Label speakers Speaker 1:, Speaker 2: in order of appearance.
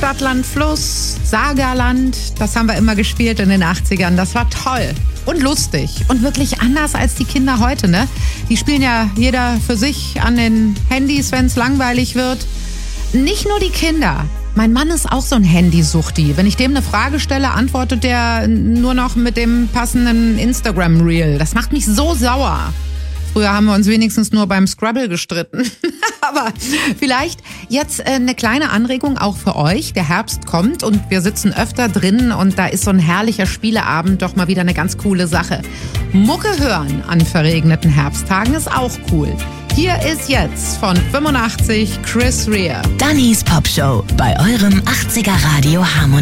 Speaker 1: Stadt, Land, Fluss, Sagerland, das haben wir immer gespielt in den 80ern. Das war toll und lustig und wirklich anders als die Kinder heute, ne? Die spielen ja jeder für sich an den Handys, wenn es langweilig wird. Nicht nur die Kinder. Mein Mann ist auch so ein Handysuchti. Wenn ich dem eine Frage stelle, antwortet der nur noch mit dem passenden Instagram-Reel. Das macht mich so sauer. Früher haben wir uns wenigstens nur beim Scrabble gestritten. Aber vielleicht jetzt eine kleine Anregung auch für euch. Der Herbst kommt und wir sitzen öfter drin und da ist so ein herrlicher Spieleabend doch mal wieder eine ganz coole Sache. Mucke hören an verregneten Herbsttagen ist auch cool. Hier ist jetzt von 85 Chris Rea.
Speaker 2: Dannys Popshow bei eurem 80er Radio Harmonie.